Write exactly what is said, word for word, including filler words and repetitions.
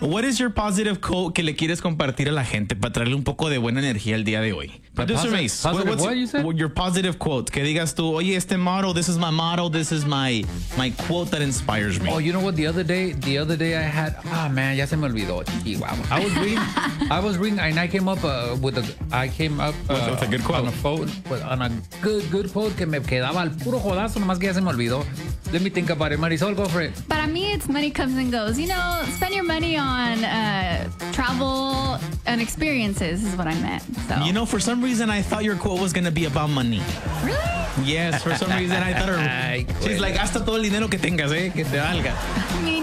What is your positive quote que le quieres compartir a la gente para traerle un poco de buena energía el día de hoy? Producer posi- Mace, positive what's what you said? your positive quote? Que digas tú, oye, este motto, this is my motto, this is my my quote that inspires me. Oh, you know what? The other day, the other day I had. Ah, man, ya se me olvidó. Chihuahua. I was reading. I was reading, and I came up uh, with a. I came up uh, With- with a good quote. on a phone, with, on a good, good quote que me quedaba al puro jodazo, nomás que ya se me olvidó. Let me think about it. Marisol, go for it. Para mí, it's money comes and goes. You know, spend your money on uh, travel and experiences is what I meant. So. You know, for some reason, I thought your quote was going to be about money. Really? Yes, for some reason, I thought her. Ay, She's güey. like, hasta todo el dinero que tengas, eh, que te valga. I mean,